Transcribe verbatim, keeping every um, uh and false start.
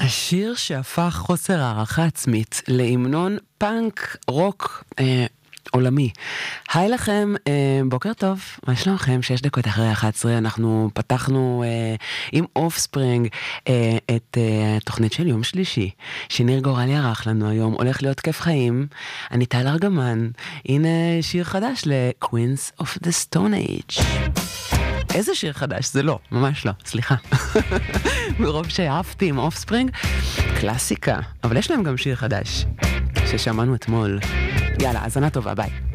השיר שהפך חוסר הערכה עצמית להמנון פאנק רוק אה, עולמי. היי לכם, אה, בוקר טוב, מה שלומכם? שש דקות אחרי אחת עשרה אנחנו פתחנו אה, עם אופספרינג אה, את אה, תוכנית של יום שלישי, שניר גורלי ערך לנו היום, הולך להיות כיף חיים. אני טל ארגמן, הנה שיר חדש ל-Queens of the Stone Age. איזה שיר חדש? זה לא, ממש לא, סליחה. מרוב שאהבתי עם אופספרינג, קלאסיקה, אבל יש להם גם שיר חדש, ששמענו אתמול. יאללה, האזנה טובה, ביי.